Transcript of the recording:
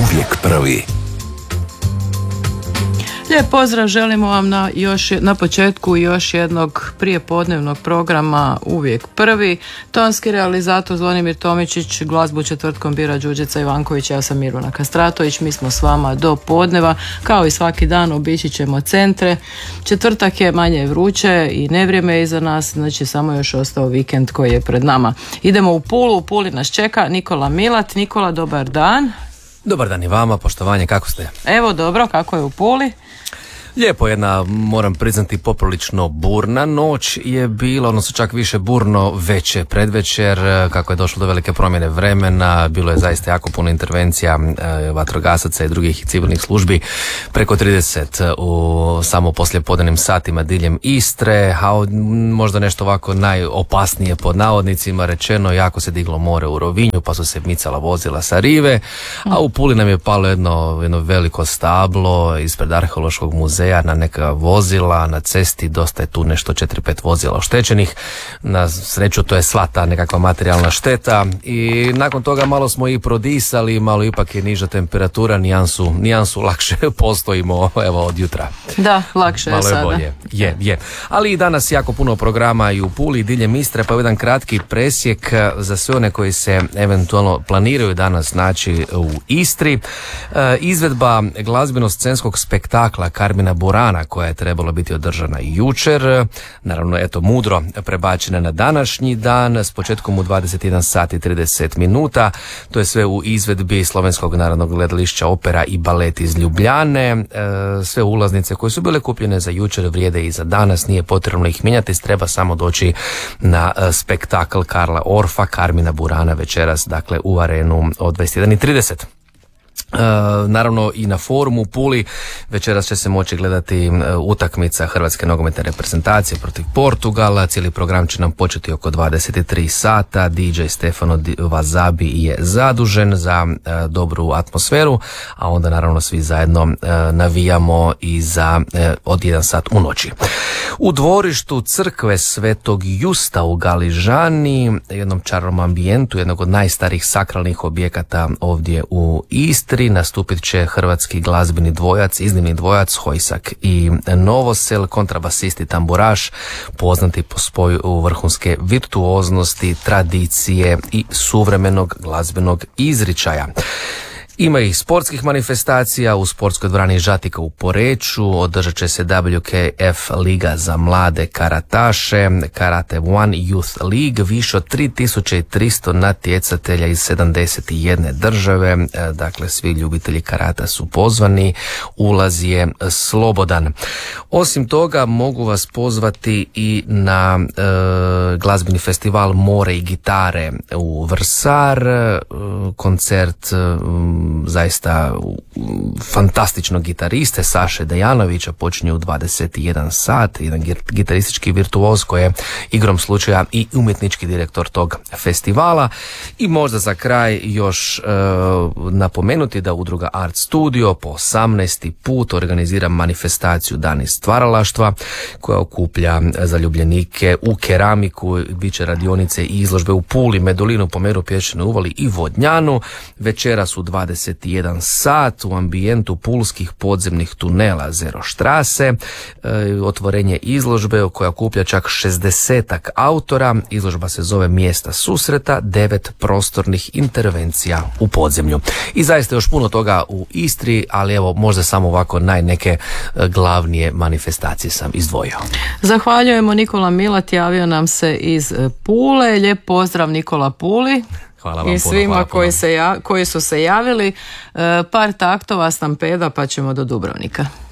uvijek prvi. Lijep pozdrav želimo vam na početku još jednog prijepodnevnog programa Uvijek prvi. Tonski realizator Zvonimir Tomičić, glazbu četvrtkom bira Đurđica Ivanković, ja sam Miruna Kastratović. Mi smo s vama do podneva, kao i svaki dan obići ćemo centre. Četvrtak je manje vruće i nevrijeme je iza nas, znači samo još ostao vikend koji je pred nama. Idemo u Pulu, u Puli nas čeka Nikola Milat. Nikola, dobar dan. Dobar dan i vama, poštovanje, kako ste? Evo dobro, kako je u Puli? Lijepo, jedna, moram priznati, poprilično burna noć je bila, odnosno čak više burno veće predvečer, kako je došlo do velike promjene vremena, bilo je zaista jako puno intervencija vatrogasaca i drugih civilnih službi, preko 30 u samo poslijepodnevnim satima diljem Istre, a možda nešto ovako najopasnije pod navodnicima rečeno, jako se diglo more u Rovinju, pa su se micala vozila sa rive, a u Puli nam je palo jedno veliko stablo ispred arheološkog muzeja na neka vozila, na cesti dosta je tu nešto 4-5 vozila oštećenih. Na sreću to je sva ta nekakva materijalna šteta i nakon toga malo smo i prodisali, malo ipak je niža temperatura, nijansu lakše postojimo evo od jutra. Da, lakše je sada. Malo je bolje, je. Ali i danas jako puno programa i u Puli i diljem Istre, pa jedan kratki presjek za sve one koji se eventualno planiraju danas naći u Istri. Izvedba glazbeno-scenskog spektakla Carmina Burana, koja je trebala biti održana jučer, naravno eto mudro prebačena na današnji dan s početkom u 21 sat i 30 minuta. To je sve u izvedbi Slovenskog narodnog gledališća Opera i balet iz Ljubljane. Sve ulaznice koje su bile kupljene za jučer vrijede i za danas, nije potrebno ih mijenjati, treba samo doći na spektakl Karla Orfa, Carmina Burana večeras, dakle u Arenu od 21:30. Naravno i na forumu u Puli večeras će se moći gledati utakmica Hrvatske nogometne reprezentacije protiv Portugala. Cijeli program će nam početi oko 23 sata. DJ Stefano Vazabi je zadužen za dobru atmosferu, a onda naravno svi zajedno navijamo i za od 1 sat u noći. U dvorištu crkve Svetog Justa u Galižani, jednom čarobnom ambijentu, jednog od najstarijih sakralnih objekata ovdje u Istri, nastupit će hrvatski glazbeni dvojac, iznimni dvojac Hojsak i Novosel, kontrabasisti tamburaš, poznati po spoju vrhunske virtuoznosti, tradicije i suvremenog glazbenog izričaja. Ima i sportskih manifestacija u sportskoj dvorani Žatika u Poreču, održat će se WKF Liga za mlade karataše, Karate One Youth League, više od 3300 natjecatelja iz 71 države, dakle svi ljubitelji karata su pozvani, ulaz je slobodan. Osim toga mogu vas pozvati i na glazbeni festival More i gitare u Vrsar, koncert zaista fantastičnog gitariste Saše Dejanovića počinje u 21 sat, jedan gitaristički virtuoz koji je igrom slučaja i umjetnički direktor tog festivala. I možda za kraj još napomenuti da udruga Art Studio po 18. put organizira manifestaciju Dani stvaralaštva koja okuplja zaljubljenike u keramiku, bit će radionice i izložbe u Puli, Medulinu, Pomeru, Pješčanoj uvali i Vodnjanu. Večeras u 21 sat u ambijentu pulskih podzemnih tunela Zero Štrase, otvorenje izložbe koja okuplja čak 60-ak autora. Izložba se zove Mjesta susreta, 9 prostornih intervencija u podzemlju. I zaista još puno toga u Istri, ali evo možda samo ovako najneke glavnije manifestacije sam izdvojio. Zahvaljujemo, Nikola Milat javio nam se iz Pule. Lijep pozdrav Nikola Puli. Hvala vam i svima koji su se javili. Par taktova stampeda pa ćemo do Dubrovnika.